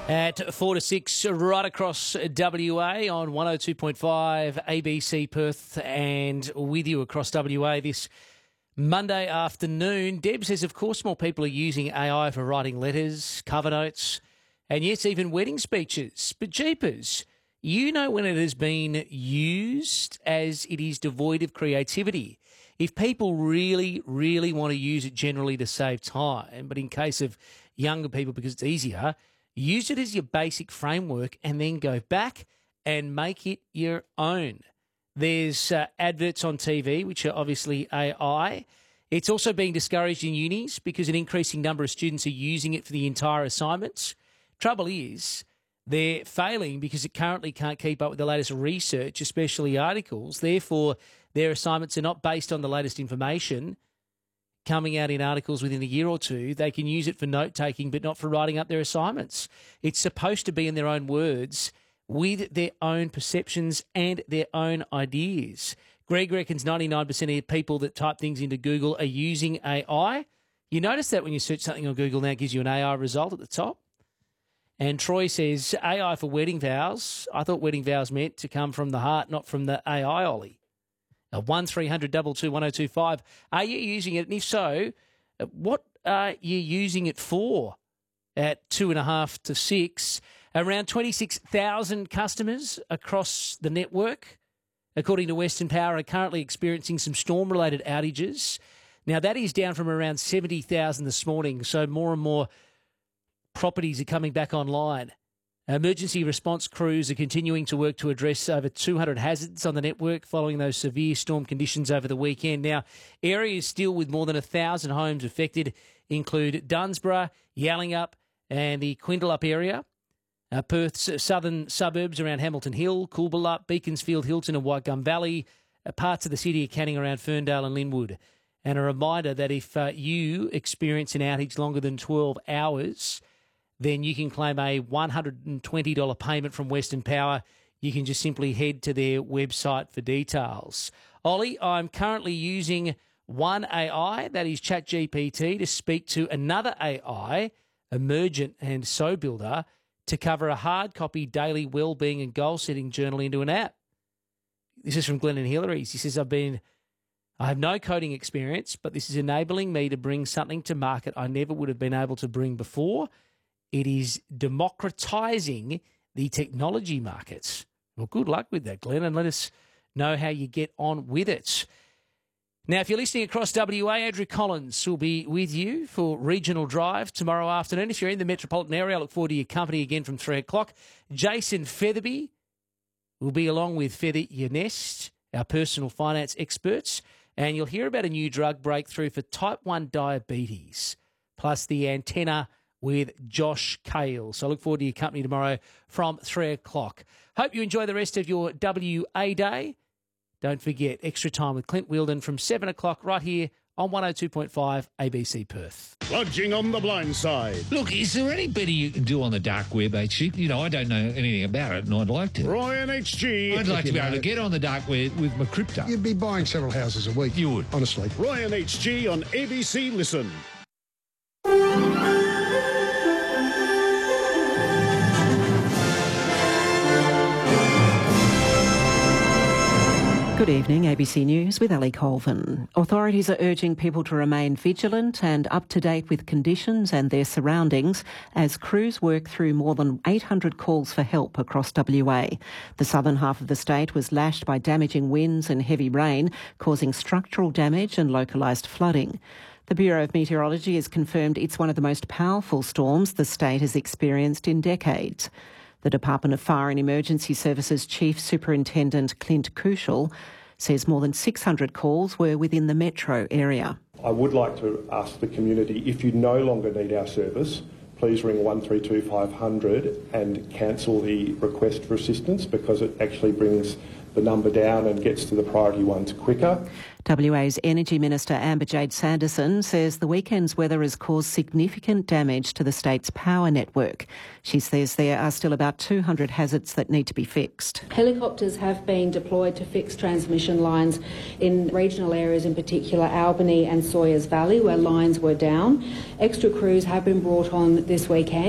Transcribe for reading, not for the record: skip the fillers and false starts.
At 4 to 6, right across WA on 102.5 ABC Perth and with you across WA this Monday afternoon. Deb says, of course, more people are using AI for writing letters, cover notes, and yes, even wedding speeches. But jeepers, you know when it has been used as it is devoid of creativity. If people really, really want to use it generally to save time, but in case of younger people because it's easier, use it as your basic framework and then go back and make it your own. There's adverts on TV, which are obviously AI. It's also being discouraged in unis because an increasing number of students are using it for the entire assignments. Trouble is, they're failing because it currently can't keep up with the latest research, especially articles. Therefore, their assignments are not based on the latest information coming out in articles within a year or two. They can use it for note-taking, but not for writing up their assignments. It's supposed to be in their own words, with their own perceptions and their own ideas. Greg reckons 99% of people that type things into Google are using AI. You notice that when you search something on Google now, it gives you an AI result at the top. And Troy says, AI for wedding vows. I thought wedding vows meant to come from the heart, not from the AI, Ollie. 1300 22 1025. Are you using it? And if so, what are you using it for? At 2.5 to 6, around 26,000 customers across the network, according to Western Power, are currently experiencing some storm-related outages. Now, that is down from around 70,000 this morning, so more and more properties are coming back online. Emergency response crews are continuing to work to address over 200 hazards on the network following those severe storm conditions over the weekend. Now, areas still with more than 1,000 homes affected include Dunsborough, Yallingup and the Quindalup area, Perth's southern suburbs around Hamilton Hill, Coolbalup, Beaconsfield, Hilton and Whitegum Valley, parts of the city of Canning around Ferndale and Linwood. And a reminder that if you experience an outage longer than 12 hours, then you can claim a $120 payment from Western Power. You can just simply head to their website for details. Ollie, I'm currently using one AI, that is ChatGPT, to speak to another AI, Emergent and SoBuilder, to cover a hard copy daily wellbeing and goal-setting journal into an app. This is from Glennon Hillary's. He says, I have no coding experience, but this is enabling me to bring something to market I never would have been able to bring before. It is democratising the technology markets. Well, good luck with that, Glenn, and let us know how you get on with it. Now, if you're listening across WA, Andrew Collins will be with you for Regional Drive tomorrow afternoon. If you're in the metropolitan area, I look forward to your company again from 3 o'clock. Jason Featherby will be along with Feather Your Nest, our personal finance experts, and you'll hear about a new drug breakthrough for type 1 diabetes, plus the antenna with Josh Cale. So I look forward to your company tomorrow from 3 o'clock. Hope you enjoy the rest of your WA day. Don't forget, Extra Time with Clint Wheeldon from 7 o'clock right here on 102.5 ABC Perth. Lodging on the blind side. Look, is there any better you can do on the dark web, HG? You know, I don't know anything about it, and I'd like to. Ryan HG. I'd like to be able to get on the dark web with my crypto. You'd be buying several houses a week. You would. Honestly. Ryan HG on ABC Listen. Good evening, ABC News with Ali Colvin. Authorities are urging people to remain vigilant and up to date with conditions and their surroundings as crews work through more than 800 calls for help across WA. The southern half of the state was lashed by damaging winds and heavy rain, causing structural damage and localised flooding. The Bureau of Meteorology has confirmed it's one of the most powerful storms the state has experienced in decades. The Department of Fire and Emergency Services Chief Superintendent Clint Kushel says more than 600 calls were within the metro area. I would like to ask the community, if you no longer need our service, please ring 132 500 and cancel the request for assistance, because it actually brings the number down and gets to the priority ones quicker. WA's Energy Minister Amber-Jade Sanderson says the weekend's weather has caused significant damage to the state's power network. She says there are still about 200 hazards that need to be fixed. Helicopters have been deployed to fix transmission lines in regional areas, in particular Albany and Sawyers Valley, where lines were down. Extra crews have been brought on this weekend.